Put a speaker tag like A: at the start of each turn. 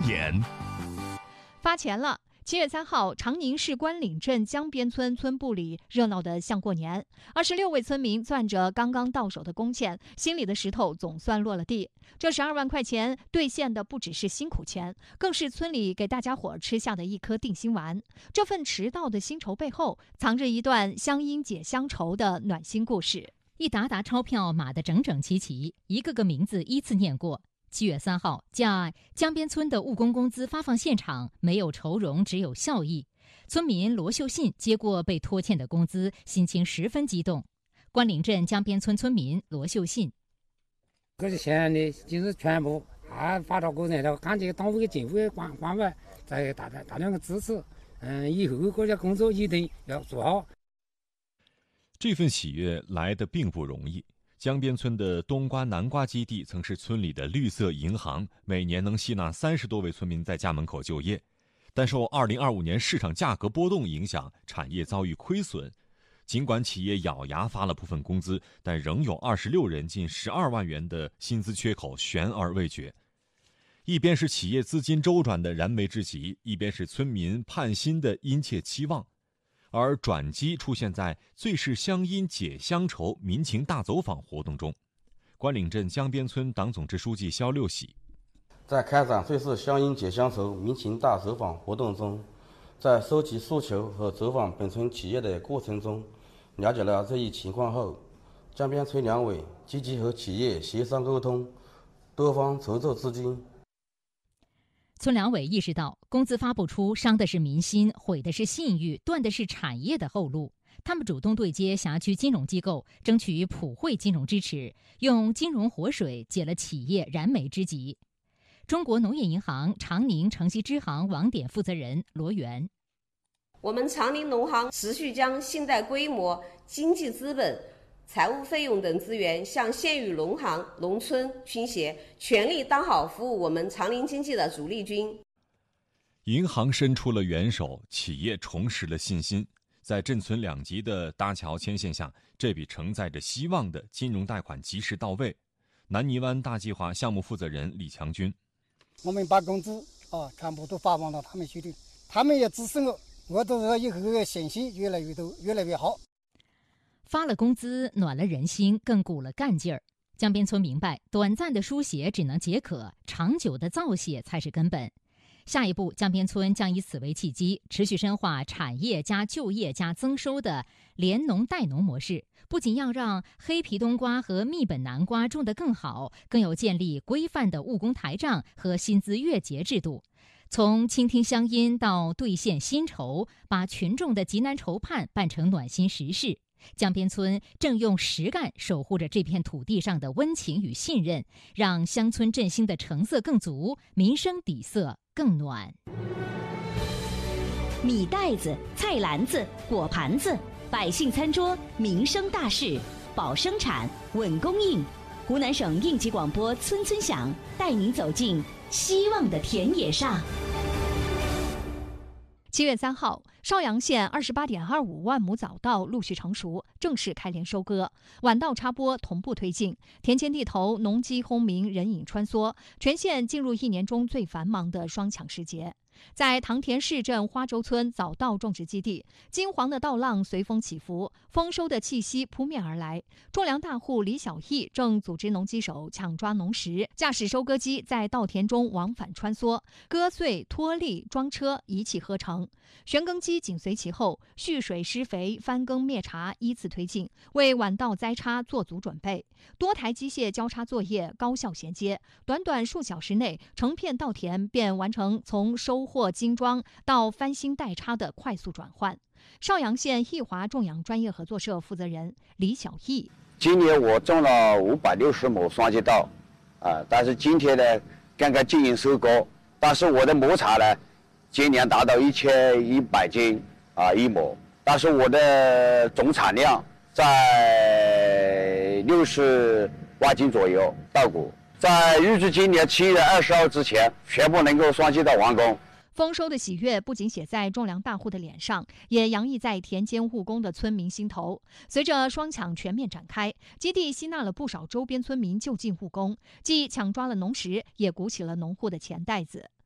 A: 点。
B: 发钱了！7月3号，长宁市关岭镇江边村村部里热闹得像过年。26位村民攥着刚刚到手的工钱，心里的石头总算落了地。这12万块钱兑现的不只是辛苦钱，更是村里给大家伙吃下的一颗定心丸。这份迟到的薪酬背后，藏着一段乡音解乡愁的暖心故事。
C: 一沓沓钞票码得整整齐齐，一个个名字依次念过。7月3号，在江边村的务工工资发放现场，没有愁容，只有笑意。村民罗秀信接过被拖欠的工资，心情十分激动。关岭镇江边村村民罗秀信：
D: 这些钱呢，就是全部发到工人了，感谢党委政府的关怀，再大量的支持。以后国家工作一定要做好。
A: 这份喜悦来得并不容易。江边村的冬瓜、南瓜基地曾是村里的绿色银行，每年能吸纳30多位村民在家门口就业。但受2025年市场价格波动影响，产业遭遇亏损。尽管企业咬牙发了部分工资，但仍有26人近12万元的薪资缺口悬而未决。一边是企业资金周转的燃眉之急，一边是村民盼薪的殷切期望。而转机出现在最是乡音解乡愁民情大走访活动中。关岭镇江边村党总支书记肖六喜
E: 在开展最是乡音解乡愁民情大走访活动中，在收集诉求和走访本村企业的过程中，了解了这一情况后，江边村两委积极和企业协商沟通，多方筹措资金。
C: 村两委意识到，工资发不出，伤的是民心，毁的是信誉，断的是产业的后路。他们主动对接辖区金融机构，争取普惠金融支持，用金融活水解了企业燃眉之急。中国农业银行长宁城西支行网点负责人罗源：
F: 我们长宁农行持续将信贷规模、经济资本、财务费用等资源向县域农行、农村倾斜，全力当好服务我们长宁经济的主力军。
A: 银行伸出了援手，企业重拾了信心。在镇村2级的搭桥牵线下，这笔承载着希望的金融贷款及时到位。南泥湾大计划项目负责人李强军：
G: 我们把工资全部都发放到他们手里，他们也支持我都是以后的信心越来越多，越来越好。
C: 发了工资，暖了人心，更鼓了干劲儿。江边村明白，短暂的输血只能解渴，长久的造血才是根本。下一步，江边村将以此为契机，持续深化产业加就业加增收的联农带农模式，不仅要让黑皮冬瓜和蜜本南瓜种得更好，更有建立规范的务工台账和薪资月结制度。从倾听乡音到兑现薪酬，把群众的急难愁盼办成暖心实事。江边村正用实干守护着这片土地上的温情与信任，让乡村振兴的成色更足，民生底色更暖。
H: 米袋子、菜篮子、果盘子，百姓餐桌民生大事，保生产、稳供应。湖南省应急广播村村响，带您走进希望的田野上。
B: 7月3号，邵阳县28.25万亩早稻陆续成熟，正式开镰收割，晚稻插播同步推进，田间地头农机轰鸣，人影穿梭，全县进入1年中最繁忙的双抢时节。在唐田市镇花洲村早稻种植基地，金黄的稻浪随风起伏，丰收的气息扑面而来。种粮大户李小义正组织农机手抢抓农时，驾驶收割机在稻田中往返穿梭，割穗、脱粒、装车一气呵成。旋耕机紧随其后，蓄水施肥、翻耕灭茬依次推进，为晚稻栽插做足准备。多台机械交叉作业高效衔接，短短数小时内，成片稻田便完成从收获精装到翻新代插的快速转换。邵阳县益华种养专业合作社负责人李小义：
I: 今年我种了560亩双节稻，但是今天呢刚刚进行收割，但是我的亩产呢今年达到1100斤一亩，但是我的总产量在60万斤左右稻谷，在预计今年7月20号之前全部能够双节稻完工。
B: 丰收的喜悦不仅写在种粮大户的脸上，也洋溢在田间务工的村民心头。随着双抢全面展开，基地吸纳了不少周边村民就近务工，既抢抓了农时，也鼓起了农户的钱袋子。